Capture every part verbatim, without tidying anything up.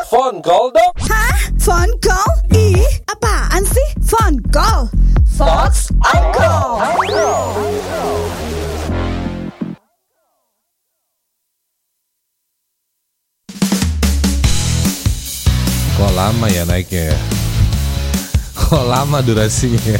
Phone call dong. Hah? Phone call? Ih, apaan sih phone call? Fox on call. Kok lama ya naiknya ya? Kok lama durasinya?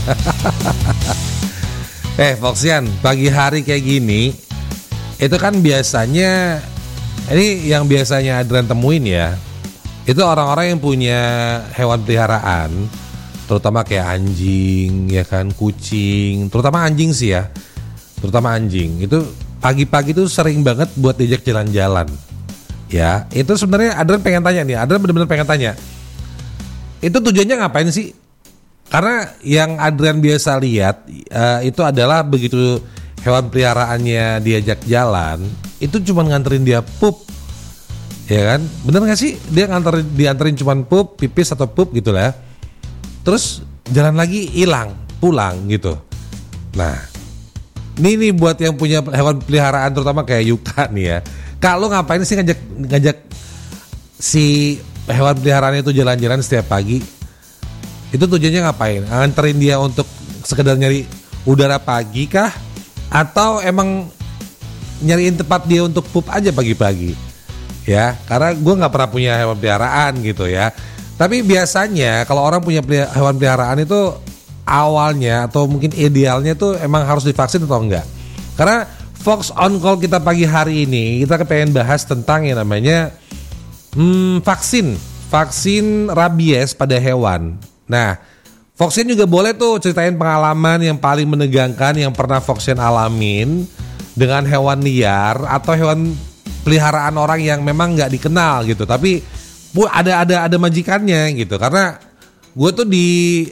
Eh Foxian, pagi hari kayak gini itu kan biasanya, ini yang biasanya Adrian temuin ya, itu orang-orang yang punya hewan peliharaan, terutama kayak anjing, ya kan, kucing, terutama anjing sih ya, terutama anjing. Itu pagi-pagi tuh sering banget buat diajak jalan-jalan. Ya, itu sebenarnya Adrian pengen tanya nih, Adrian benar-benar pengen tanya. Itu tujuannya ngapain sih? Karena yang Adrian biasa lihat uh, itu adalah begitu hewan peliharaannya diajak jalan, itu cuma nganterin dia pup, ya kan? Bener nggak sih? Dia nganterin, dianterin cuma pup, pipis atau pup gitu lah. Terus jalan lagi hilang, pulang gitu. Nah, ini nih buat yang punya hewan peliharaan terutama kayak Yuka nih ya. Kalau ngapain sih ngajak ngajak si hewan peliharaan itu jalan-jalan setiap pagi? Itu tujuannya ngapain? Nganterin dia untuk sekedar nyari udara pagi kah? Atau emang nyariin tempat dia untuk pup aja pagi-pagi? Ya, karena gue nggak pernah punya hewan peliharaan gitu ya. Tapi biasanya kalau orang punya hewan peliharaan itu awalnya atau mungkin idealnya tuh emang harus divaksin atau enggak? Karena Fox on Call kita pagi hari ini kita pengen bahas tentang yang namanya hmm, vaksin, vaksin rabies pada hewan. Nah, Foxian juga boleh tuh ceritain pengalaman yang paling menegangkan yang pernah Foxian alamin dengan hewan liar atau hewan peliharaan orang yang memang nggak dikenal gitu. Tapi bu ada ada ada majikannya gitu. Karena gue tuh di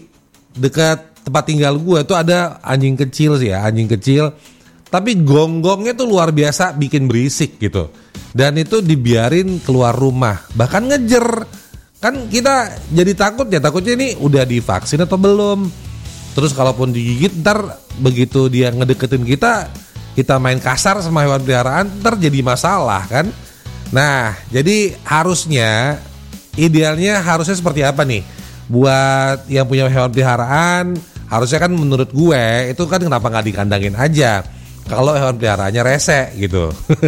dekat tempat tinggal gue tuh ada anjing kecil sih ya, anjing kecil. Tapi gonggongnya tuh luar biasa bikin berisik gitu. Dan itu dibiarin keluar rumah, bahkan ngejer. Kan kita jadi takut ya, takutnya ini udah divaksin atau belum. Terus kalaupun digigit ntar begitu dia ngedeketin kita, kita main kasar sama hewan peliharaan, ntar jadi masalah kan. Nah jadi harusnya, idealnya harusnya seperti apa nih? Buat yang punya hewan peliharaan, harusnya kan menurut gue itu kan kenapa gak dikandangin aja kalau hewan peliharaannya rese gitu.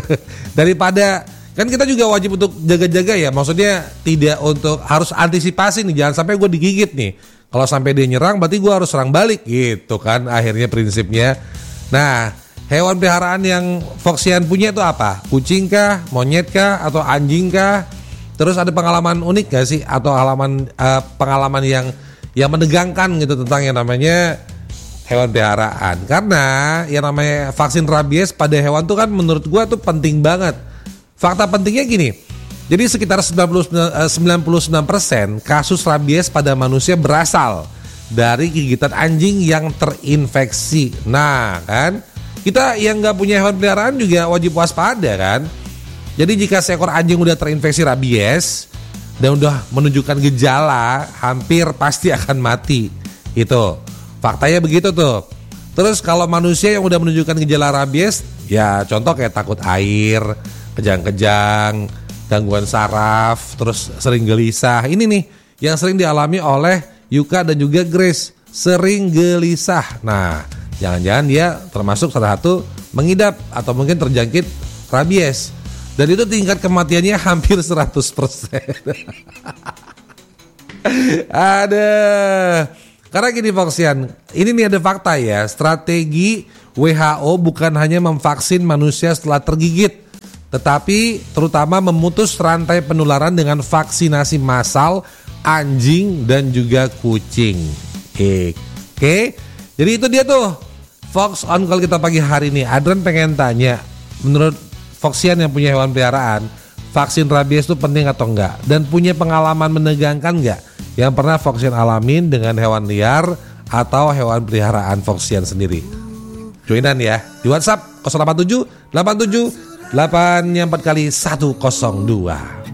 Daripada, kan kita juga wajib untuk jaga-jaga ya, maksudnya tidak untuk harus antisipasi nih, jangan sampai gue digigit nih. Kalau sampai dia nyerang berarti gue harus serang balik gitu kan akhirnya prinsipnya. Nah hewan peliharaan yang Foxian punya itu apa? Kucing kah, monyet kah, atau anjing kah? Terus ada pengalaman unik gak sih? Atau halaman uh, pengalaman yang yang menegangkan gitu tentang yang namanya hewan peliharaan. Karena yang namanya vaksin rabies pada hewan tuh kan menurut gue tuh penting banget. Fakta pentingnya gini, jadi sekitar sembilan puluh sembilan persen kasus rabies pada manusia berasal dari gigitan anjing yang terinfeksi. Nah kan, kita yang gak punya hewan peliharaan juga wajib waspada kan. Jadi jika seekor anjing udah terinfeksi rabies dan udah menunjukkan gejala, hampir pasti akan mati. Itu faktanya begitu tuh. Terus kalau manusia yang udah menunjukkan gejala rabies, ya contoh kayak takut air, kejang-kejang, gangguan saraf, terus sering gelisah. Ini nih yang sering dialami oleh Yuka dan juga Grace, sering gelisah. Nah, jangan-jangan dia termasuk salah satu mengidap atau mungkin terjangkit rabies. Dan itu tingkat kematiannya hampir seratus persen. Ada. Karena gini Foxian, ini nih ada fakta ya, strategi W H O bukan hanya memvaksin manusia setelah tergigit, tetapi terutama memutus rantai penularan dengan vaksinasi massal anjing dan juga kucing. Oke, jadi itu dia tuh Fox on Call kita pagi hari ini. Adrian pengen tanya, menurut Foxian yang punya hewan peliharaan, vaksin rabies itu penting atau enggak? Dan punya pengalaman menegangkan enggak yang pernah Foxian alamin dengan hewan liar atau hewan peliharaan Foxian sendiri? Joinan ya di WhatsApp nol delapan tujuh delapan tujuh delapan empat kali satu nol dua.